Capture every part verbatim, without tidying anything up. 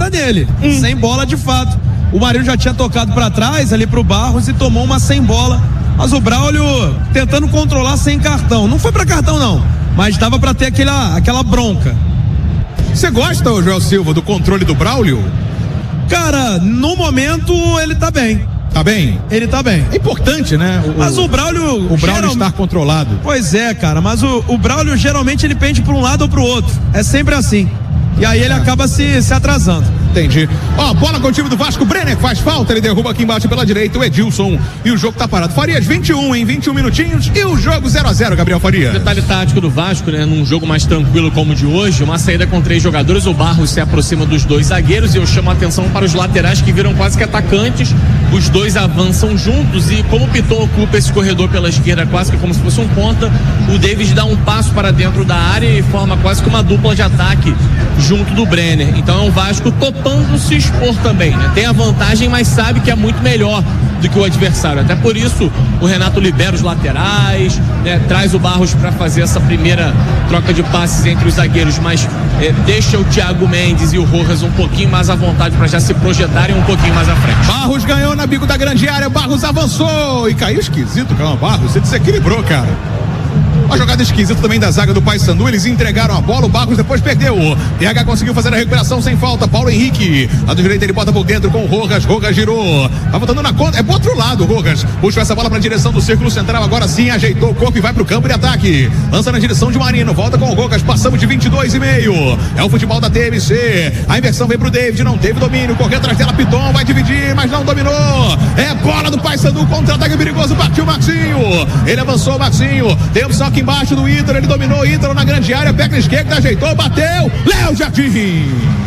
bola nele, hum. sem bola de fato. O Marinho já tinha tocado para trás ali pro Barros e tomou uma sem bola, mas o Braulio tentando controlar sem cartão, não foi para cartão não, mas dava para ter aquela, aquela bronca. Você gosta, ô Joel Silva, do controle do Braulio? Cara, no momento ele tá bem. Tá bem? Ele tá bem. É importante, né? O, mas o Braulio... O Braulio geral... estar controlado. Pois é, cara, mas o, o Braulio geralmente ele pende para um lado ou pro outro. É sempre assim. E aí ele é. acaba se, se atrasando. Entendi. Ó, bola com o time do Vasco, Brenner faz falta, ele derruba aqui embaixo pela direita o Edilson e o jogo tá parado. Farias, vinte e um em vinte e um minutinhos e o jogo zero a zero, Gabriel Farias. Detalhe tático do Vasco, né, num jogo mais tranquilo como o de hoje, uma saída com três jogadores, o Barros se aproxima dos dois zagueiros e eu chamo a atenção para os laterais que viram quase que atacantes, os dois avançam juntos e como o Piton ocupa esse corredor pela esquerda quase que como se fosse um ponta, o David dá um passo para dentro da área e forma quase que uma dupla de ataque junto do Brenner. Então é o Vasco topando se expor também, né? Tem a vantagem, mas sabe que é muito melhor do que o adversário. Até por isso o Renato libera os laterais, né? Traz o Barros para fazer essa primeira troca de passes entre os zagueiros, mas é, deixa o Thiago Mendes e o Rojas um pouquinho mais à vontade para já se projetarem um pouquinho mais à frente. Barros ganhou na bico da grande área, Barros avançou e caiu esquisito, calma, Barros, você desequilibrou, cara. Uma jogada esquisita também da zaga do Paysandu, eles entregaram a bola, o Barros depois perdeu. P H conseguiu fazer a recuperação sem falta, Paulo Henrique, lado direito ele bota por dentro com o Rojas, Rojas girou, tá voltando na conta, é pro outro lado, Rojas, puxou essa bola pra direção do círculo central, agora sim ajeitou o corpo e vai pro campo de ataque, lança na direção de Marino, volta com o Rojas, passamos de vinte e dois e meio, é o futebol da T M C, a inversão vem pro David, não teve domínio, correu atrás dela, Piton vai dividir, mas não dominou, é bola do Paysandu, contra-ataque perigoso, partiu o Maxinho, ele avançou, Maxinho, tem opção aqui embaixo do Ítalo, ele dominou, Ítalo na grande área, pega a esquerda, ajeitou, bateu, Léo Jardim.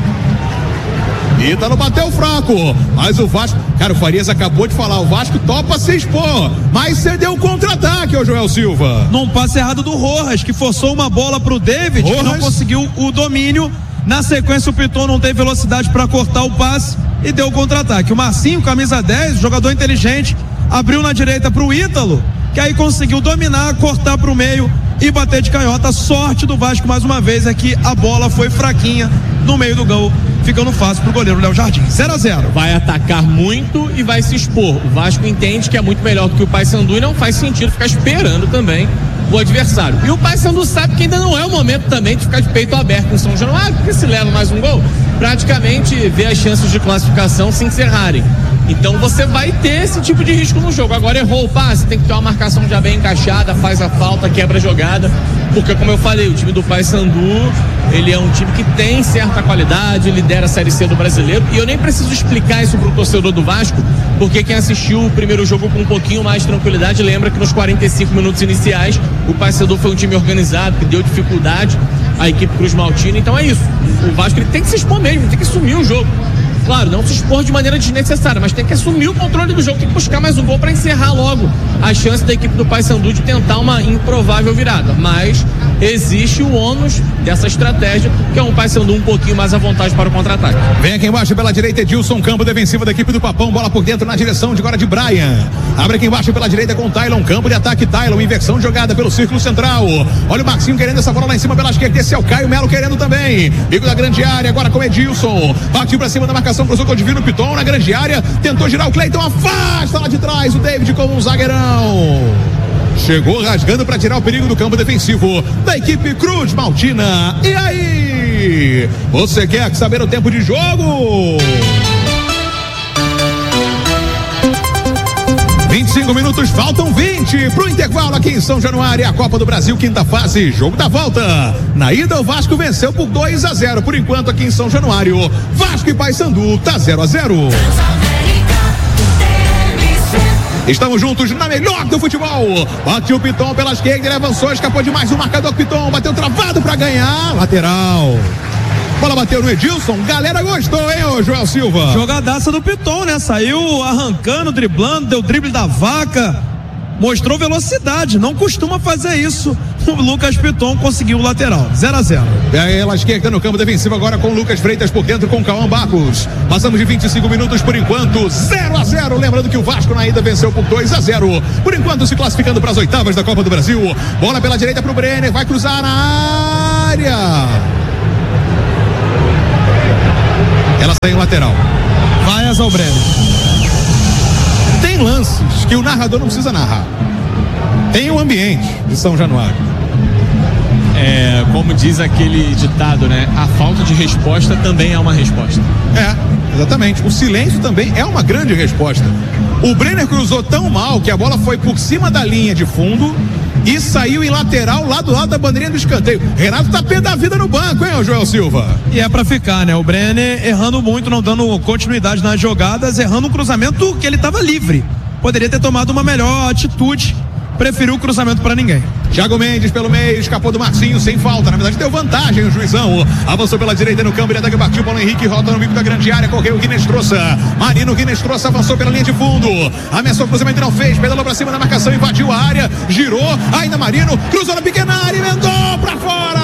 Ítalo bateu fraco, mas o Vasco, cara, o Farias acabou de falar, o Vasco topa se expor, mas cedeu o contra-ataque, ô Joel Silva. Num passe errado do Rojas, que forçou uma bola pro David, Rojas. Que não conseguiu o domínio, na sequência o Piton não teve velocidade para cortar o passe e deu o contra-ataque. O Marcinho, camisa dez, jogador inteligente, abriu na direita pro Ítalo, que aí conseguiu dominar, cortar pro meio e bater de canhota. Sorte do Vasco mais uma vez é que a bola foi fraquinha no meio do gol, ficando fácil pro goleiro Léo Jardim. zero a zero. Vai atacar muito e vai se expor. O Vasco entende que é muito melhor do que o Paysandu e não faz sentido ficar esperando também o adversário. E o Paysandu sabe que ainda não é o momento também de ficar de peito aberto em São Januário, porque se leva mais um gol, praticamente vê as chances de classificação se encerrarem. Então você vai ter esse tipo de risco no jogo. Agora errou o passe, tem que ter uma marcação já bem encaixada, faz a falta, quebra a jogada, porque como eu falei, o time do Paysandu, ele é um time que tem certa qualidade, lidera a Série C do Brasileiro, e eu nem preciso explicar isso pro torcedor do Vasco, porque quem assistiu o primeiro jogo com um pouquinho mais de tranquilidade lembra que nos quarenta e cinco minutos iniciais o Paysandu foi um time organizado, que deu dificuldade à equipe Cruz Maltina. Então é isso, o Vasco ele tem que se expor mesmo, tem que assumir o jogo. Claro, não se expor de maneira desnecessária, mas tem que assumir o controle do jogo, tem que buscar mais um gol para encerrar logo a chance da equipe do Paysandu de tentar uma improvável virada. Mas existe o ônus dessa estratégia, que é um Paysandu um pouquinho mais à vontade para o contra-ataque. Vem aqui embaixo pela direita, Edilson, campo defensivo da equipe do Papão, bola por dentro na direção de agora de Brian. Abre aqui embaixo pela direita com Tylon, campo de ataque, Tylon, inversão de jogada pelo círculo central. Olha o Marcinho querendo essa bola lá em cima pela esquerda, esse é o Caio Melo querendo também. Bico da grande área, agora com Edilson. Partiu pra cima da marcação, cruzou com o Divino Piton na grande área, tentou girar o Cleiton, afasta lá de trás o David como um zagueirão. Chegou rasgando para tirar o perigo do campo defensivo da equipe Cruz Maltina. E aí? Você quer saber o tempo de jogo? vinte e cinco minutos, faltam vinte pro intervalo aqui em São Januário, a Copa do Brasil, quinta fase, jogo da volta. Na ida o Vasco venceu por dois a zero, por enquanto aqui em São Januário, Vasco e Paysandu tá zero a zero. Estamos juntos na melhor do futebol. Bateu o Piton pela esquerda, ele avançou, escapou demais o marcador Piton, bateu travado pra ganhar, lateral. Bola bateu no Edilson, galera gostou, hein, ô Joel Silva? Jogadaça do Piton, né? Saiu arrancando, driblando, deu drible da vaca, mostrou velocidade, não costuma fazer isso. O Lucas Piton conseguiu o lateral, zero a zero. E aí, ela esquerda no campo defensivo agora com o Lucas Freitas por dentro com o Cauã Barros. Passamos de vinte e cinco minutos por enquanto, zero a zero. Lembrando que o Vasco na ida venceu por dois a zero. Por enquanto se classificando para as oitavas da Copa do Brasil. Bola pela direita pro Brenner, vai cruzar na área. Ela sai em lateral. Vai as ao Brenner. Tem lances que o narrador não precisa narrar. Tem o ambiente de São Januário. É, como diz aquele ditado, né? A falta de resposta também é uma resposta. É, exatamente. O silêncio também é uma grande resposta. O Brenner cruzou tão mal que a bola foi por cima da linha de fundo e saiu em lateral lá do lado da bandeirinha do escanteio. Renato tá pé da vida no banco, hein, Joel Silva? E é pra ficar, né? O Brenner errando muito, não dando continuidade nas jogadas, errando um cruzamento que ele tava livre. Poderia ter tomado uma melhor atitude. Preferiu o cruzamento para ninguém. Thiago Mendes pelo meio, escapou do Marcinho sem falta, na verdade deu vantagem o juizão, avançou pela direita no campo, ele ataque, partiu, Paulo Henrique, rota no bico da grande área, correu o Guinness Troça, Marino Guinness Troça avançou pela linha de fundo, ameaçou o cruzamento e não fez, pedalou pra cima da marcação, invadiu a área, girou, ainda Marino, cruzou na pequena área, emendou pra fora,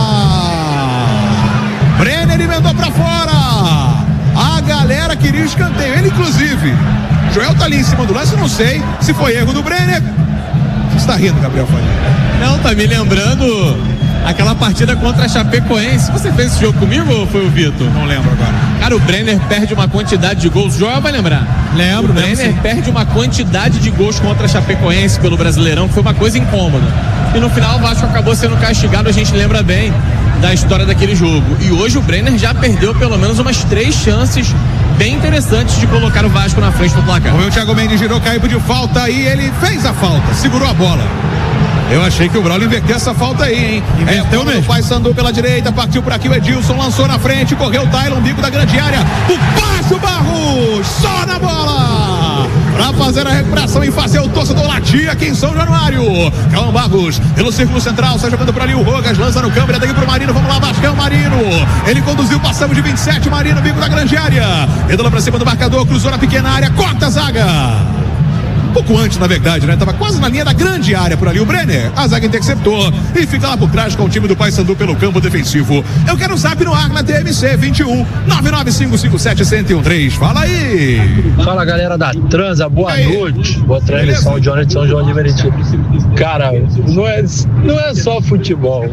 Brenner emendou pra fora, a galera queria o escanteio, ele inclusive, Joel tá ali em cima do lance, não sei se foi erro do Brenner. Você tá rindo, Gabriel Faria? Não, tá me lembrando aquela partida contra a Chapecoense. Você fez esse jogo comigo ou foi o Vitor? Não lembro agora. Cara, o Brenner perde uma quantidade de gols. O Joel vai lembrar. Lembro, O Brenner lembro, perde uma quantidade de gols contra a Chapecoense pelo Brasileirão, que foi uma coisa incômoda. E no final o Vasco acabou sendo castigado, a gente lembra bem da história daquele jogo. E hoje o Brenner já perdeu pelo menos umas três chances bem interessantes de colocar o Vasco na frente do placar. O Thiago Mendes girou, caiu de falta e ele fez a falta, segurou a bola. Eu achei que o Braulio inverteu essa falta aí, hein? Inverteu mesmo. O Paysandu pela direita, partiu por aqui o Edilson, lançou na frente, correu o Tylon, bico da grande área, o baixo Barros, só na bola! Pra fazer a recuperação e fazer o torcedor latir aqui em São Januário. Calma Barros, pelo círculo central, sai jogando por ali o Rogas, lança no câmbio, ele daqui pro Marino, vamos lá, Vascão, Marino. Ele conduziu, passamos de vinte e sete, Marino, bico da grande área. Pedalou pra cima do marcador, cruzou na pequena área, corta a zaga. Um pouco antes, na verdade, né? Tava quase na linha da grande área por ali o Brenner. A zaga interceptou e fica lá por trás com o time do Paysandu pelo campo defensivo. Eu quero o zap no ar na T M C vinte e um nove nove cinco cinco sete zero zero um três. Fala aí! Fala galera da Transa, boa noite. Boa transmissão, Johnny de São João de Meriti. Cara, não é, não é só futebol.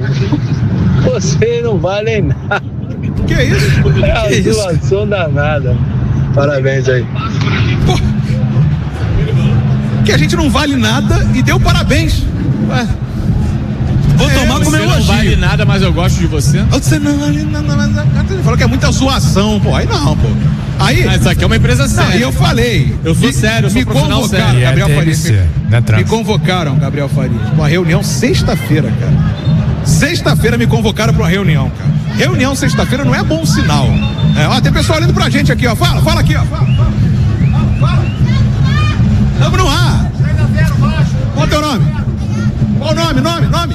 Você não vale nada. Que isso? É a situação danada. Parabéns aí. Pô. Que a gente não vale nada e deu parabéns. Ué. Vou é, tomar como elogio. Você não vale nada, mas eu gosto de você. Você não vale nada, mas ele falou que é muita zoação, pô. Aí não, pô. Aí. Ah, isso aqui é uma empresa séria. E eu falei. Eu sou me, sério, eu sou me profissional convocaram, sério. Gabriel é Farias. Me, me convocaram, Gabriel Farias, pra uma reunião sexta-feira, cara. Sexta-feira me convocaram pra uma reunião, cara. Reunião sexta-feira não é bom sinal. É, ó, tem pessoal olhando pra gente aqui, ó. Fala, fala aqui, ó. Fala, fala. Fala. Tamo no ar. Qual é o teu nome? Qual o nome? Nome? Nome?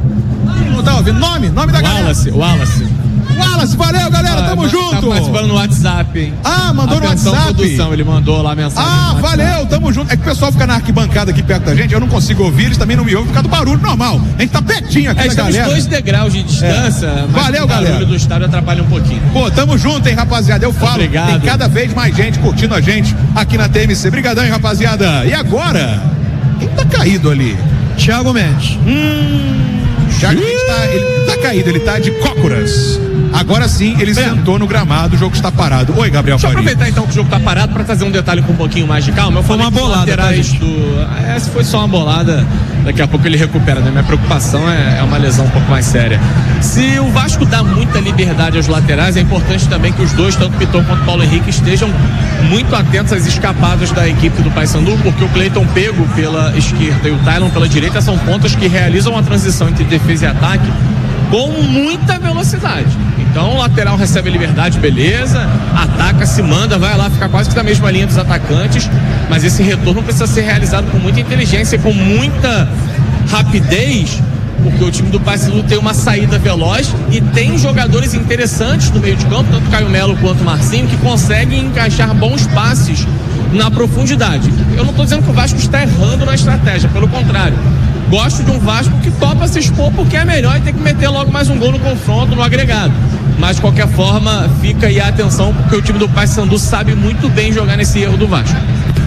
Não tá ouvindo? Nome? Nome da galera? Wallace, Wallace. Wallace, valeu, galera, tamo ah, junto. Tá participando no WhatsApp, hein? Ah, mandou Atenção, no WhatsApp. Produção, ele mandou lá a mensagem. Ah, valeu, tamo junto. É que o pessoal fica na arquibancada aqui perto da gente, eu não consigo ouvir, eles também não me ouvem por causa do barulho normal. A gente tá pertinho aqui é, da galera. Estamos dois degraus de distância, é. mas valeu, o barulho galera. do estádio atrapalha um pouquinho. Pô, tamo junto, hein, rapaziada. Eu falo, Obrigado. Tem cada vez mais gente curtindo a gente aqui na T M C. Brigadão, hein, rapaziada. E agora? Quem tá caído ali? Thiago Mendes. Hum. Thiago Mendes tá, ele tá caído, ele tá de cócoras. Agora sim, ele Bem, sentou no gramado, o jogo está parado. Oi, Gabriel Deixa eu Faria. aproveitar então que o jogo tá parado pra trazer um detalhe com um pouquinho mais de calma. Eu Foi falei uma bolada, laterais tá, do... Essa foi só uma bolada, daqui a pouco ele recupera, né? Minha preocupação é, é uma lesão um pouco mais séria. Se o Vasco dá muita liberdade aos laterais, é importante também que os dois, tanto Piton quanto Paulo Henrique, estejam muito atentos às escapadas da equipe do Paysandu, porque o Cleiton Pego pela esquerda e o Tylon pela direita são pontas que realizam a transição entre defesa e ataque com muita velocidade. Então o lateral recebe a liberdade, beleza, ataca, se manda, vai lá, fica quase que na mesma linha dos atacantes, mas esse retorno precisa ser realizado com muita inteligência e com muita rapidez, porque o time do Paysandu tem uma saída veloz e tem jogadores interessantes no meio de campo, tanto Caio Melo quanto Marcinho, que conseguem encaixar bons passes na profundidade. Eu não estou dizendo que o Vasco está errando na estratégia, pelo contrário. Gosto de um Vasco que topa se expor porque é melhor e tem que meter logo mais um gol no confronto, no agregado. Mas de qualquer forma, fica aí a atenção, porque o time do Paysandu sabe muito bem jogar nesse erro do Vasco.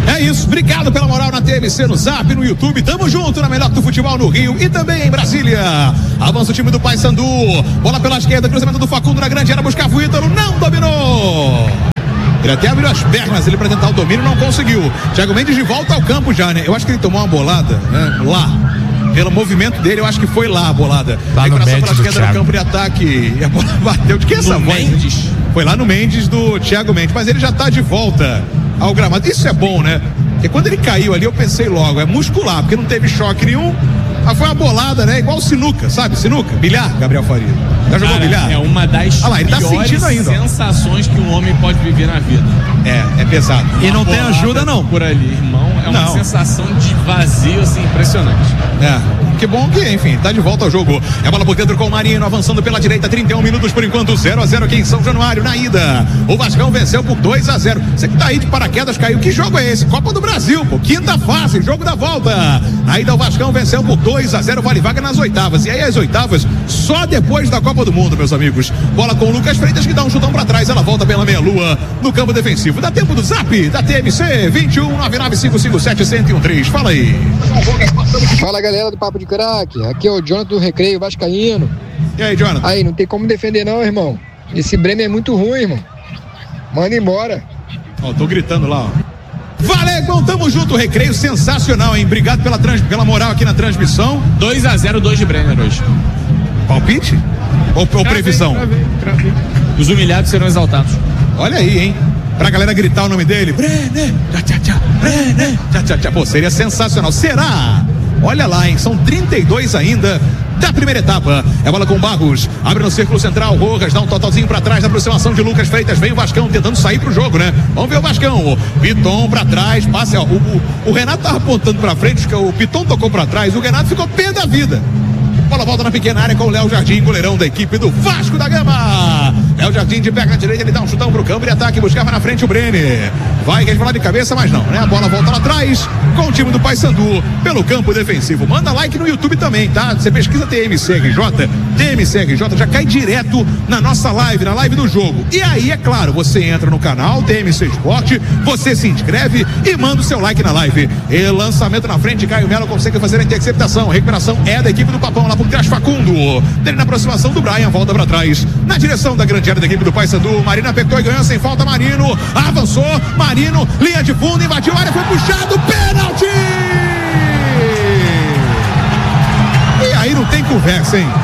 É isso, obrigado pela moral na T M C, no Zap, no YouTube, tamo junto na melhor do futebol no Rio e também em Brasília. Avança o time do Paysandu, bola pela esquerda, cruzamento do Facundo na grande área, buscava o Ítalo, não dominou. Ele até abriu as pernas ele para tentar o domínio, não conseguiu. Thiago Mendes de volta ao campo já, né? Eu acho que ele tomou uma bolada, né? Lá. Pelo movimento dele, eu acho que foi lá a bolada. Tá no Mendes pela esquerda no campo de ataque. E a bola bateu. De que essa no voz? Mendes? Foi lá no Mendes do Thiago Mendes. Mas ele já tá de volta ao gramado. Isso é bom, né? Porque quando ele caiu ali, eu pensei logo, é muscular, porque não teve choque nenhum. Mas foi uma bolada, né? Igual sinuca, sabe? Sinuca, bilhar, Gabriel Faria. Já jogou Cara, bilhar? É uma das ah lá, ele tá piores ainda, sensações que um homem pode viver na vida. É, é pesado. E não tem bolada ajuda, não. Por ali, irmão, é uma Não. sensação de vazio, assim, impressionante. É, que bom que, enfim, tá de volta ao jogo. É bola por dentro com o Marino, avançando pela direita, trinta e um minutos por enquanto, zero a zero aqui em São Januário, na ida. O Vascão venceu por dois a zero. Você que tá aí de paraquedas, caiu. Que jogo é esse? Copa do Brasil, pô. Quinta fase, jogo da volta. Na ida o Vascão venceu por dois a zero, vale vaga nas oitavas. E aí as oitavas, só depois da Copa do Mundo, meus amigos. Bola com o Lucas Freitas, que dá um chutão pra trás, ela volta pela meia-lua no campo defensivo. Dá tempo do Zap, da T M C, vinte e um, nove nove cinco cinco sete, um zero um três. Fala aí. Fala, galera do Papo de Craque, aqui é o Jonathan do Recreio Vascaíno. E aí, Jonathan? Aí, não tem como defender não, irmão. Esse Bremer é muito ruim, irmão. Manda embora. Ó, tô gritando lá, ó. Valeu, irmão, tamo junto, Recreio sensacional, hein? Obrigado pela, trans... pela moral aqui na transmissão. dois a zero, dois de Brenner hoje. Palpite? Ou, ou previsão? Cravei, cravei. Os humilhados serão exaltados. Olha aí, hein? Pra galera gritar o nome dele. Brenner, tchá, tchá, tchá, Brenner, tchá, tchá, tchá. Pô, seria sensacional. Será? Olha lá, hein? São trinta e dois ainda da primeira etapa. É bola com Barros. Abre no círculo central. Rojas dá um totalzinho pra trás na aproximação de Lucas Freitas. Vem o Vascão tentando sair pro jogo, né? Vamos ver o Vascão. Piton pra trás. Passa, ó. O, o, o Renato tava apontando pra frente. O Piton tocou pra trás. O Renato ficou pé da vida. Bola volta na pequena área com o Léo Jardim, goleirão da equipe do Vasco da Gama. Léo Jardim de pé na direita, ele dá um chutão pro campo de ataque, buscava na frente o Brenner. Vai resvalar de cabeça, mas não, né? A bola volta lá atrás com o time do Paysandu pelo campo defensivo. Manda like no YouTube também, tá? Você pesquisa T M C R J, T M C R J já cai direto na nossa live, na live do jogo. E aí, é claro, você entra no canal T M C Esporte, você se inscreve e manda o seu like na live. E lançamento na frente, Caio Melo consegue fazer a interceptação. A recuperação é da equipe do Papão lá por trás, Facundo. Dele na aproximação do Brian, volta pra trás. Na direção da grande área da equipe do Paysandu, Marino apertou e ganhou sem falta. Marino avançou, Marino, linha de fundo, invadiu a área, foi puxado, pênalti! E aí não tem conversa, hein?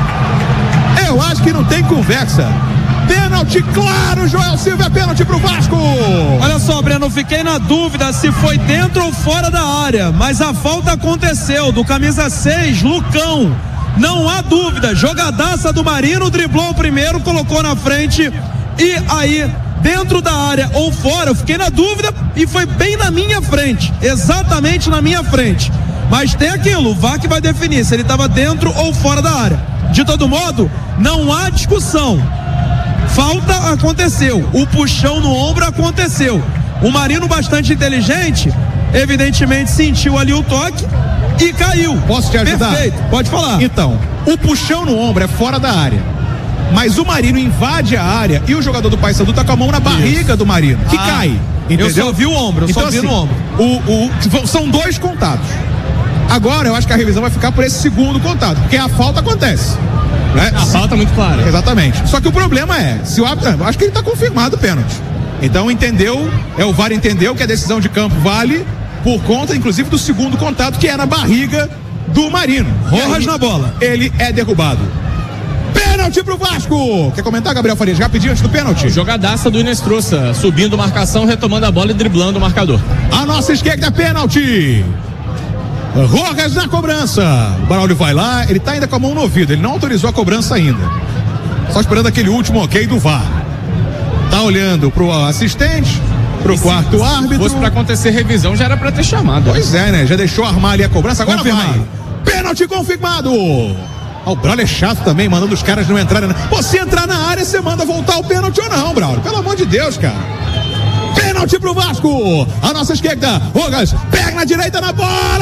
Eu acho que não tem conversa. Pênalti, claro, Joel Silva, é pênalti pro Vasco. Olha só, Breno, fiquei na dúvida se foi dentro ou fora da área, mas a falta aconteceu do camisa seis, Lucão. Não há dúvida, jogadaça do Marino, driblou o primeiro, colocou na frente e aí, dentro da área ou fora, eu fiquei na dúvida e foi bem na minha frente, exatamente na minha frente. Mas tem aquilo, o V A R que vai definir se ele estava dentro ou fora da área. De todo modo, não há discussão. Falta aconteceu, o puxão no ombro aconteceu. O Marino, bastante inteligente, evidentemente sentiu ali o toque e caiu. Posso te ajudar? Perfeito, pode falar. Então, o puxão no ombro é fora da área, mas o Marino invade a área e o jogador do Paysandu tá com a mão na barriga do Marino, que Ah, cai. Entendeu? Eu só vi o ombro, eu então, só vi assim, no ombro. O, o, são dois contatos. Agora eu acho que a revisão vai ficar por esse segundo contato, porque a falta acontece. Né? A falta é muito clara. Exatamente. Só que o problema é, se o árbitro, acho que ele tá confirmado o pênalti. Então entendeu, é o V A R entendeu que a decisão de campo vale por conta, inclusive, do segundo contato, que é na barriga do Marino. Rojas na bola. Ele é derrubado. Pênalti pro Vasco! Quer comentar, Gabriel Farias, rapidinho antes do pênalti? Jogadaça do Inestrosa, subindo marcação, retomando a bola e driblando o marcador. A nossa esquerda é pênalti. Rojas na cobrança. O Braulio vai lá, ele tá ainda com a mão no ouvido, ele não autorizou a cobrança ainda. Só esperando aquele último ok do V A R. Tá olhando pro assistente, pro E quarto se, árbitro. Se fosse pra acontecer revisão, já era pra ter chamado. Pois é, né? Já deixou armar ali a cobrança, agora Confirmado. vai. Pênalti confirmado. Ah, o Braulio é chato também, mandando os caras não entrarem. Pô, se entrar na área, você manda voltar o pênalti ou não, Braulio? Pelo amor de Deus, cara. Pênalti pro Vasco. A nossa esquerda, Rojas, pega na direita na bola.